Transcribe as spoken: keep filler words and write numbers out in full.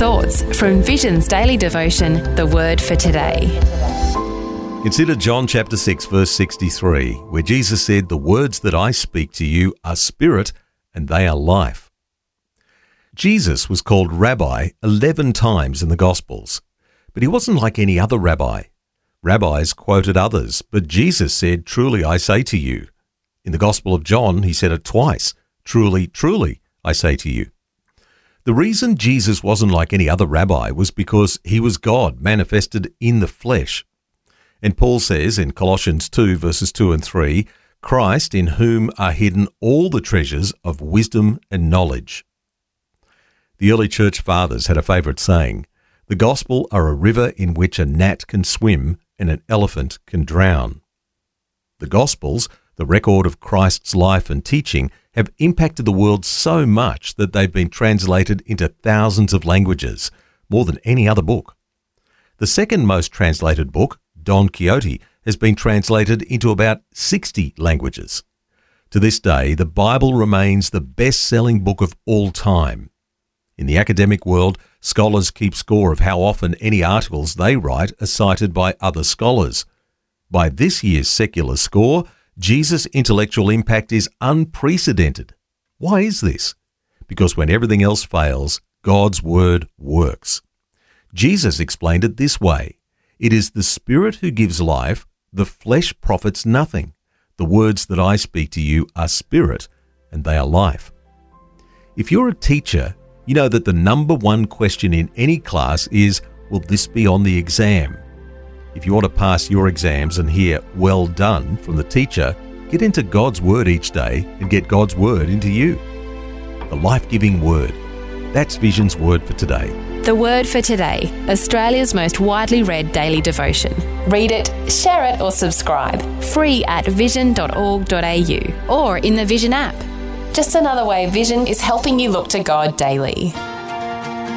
thoughts from Vision's daily devotion, The Word for Today. Consider John chapter six, verse sixty-three, where Jesus said, "The words that I speak to you are spirit and they are life." Jesus was called Rabbi eleven times in the Gospels, but he wasn't like any other rabbi. Rabbis quoted others, but Jesus said, "Truly I say to you." In the Gospel of John, he said it twice, "Truly, truly I say to you." The reason Jesus wasn't like any other rabbi was because he was God manifested in the flesh. And Paul says in Colossians two, verses two and three, "Christ, in whom are hidden all the treasures of wisdom and knowledge." The early church fathers had a favourite saying, "The gospel are a river in which a gnat can swim and an elephant can drown." The Gospels, the record of Christ's life and teaching, have impacted the world so much that they've been translated into thousands of languages, more than any other book. The second most translated book, Don Quixote, has been translated into about sixty languages. To this day, the Bible remains the best-selling book of all time. In the academic world, scholars keep score of how often any articles they write are cited by other scholars. By this year's secular score, Jesus' intellectual impact is unprecedented. Why is this? Because when everything else fails, God's word works. Jesus explained it this way: "It is the Spirit who gives life, the flesh profits nothing. The words that I speak to you are spirit, and they are life." If you're a teacher, you know that the number one question in any class is, will this be on the exam? If you want to pass your exams and hear "well done" from the teacher, get into God's Word each day and get God's Word into you. The life-giving Word. That's Vision's Word for Today. The Word for Today, Australia's most widely read daily devotion. Read it, share it or subscribe. Free at vision dot org dot a u or in the Vision app. Just another way Vision is helping you look to God daily.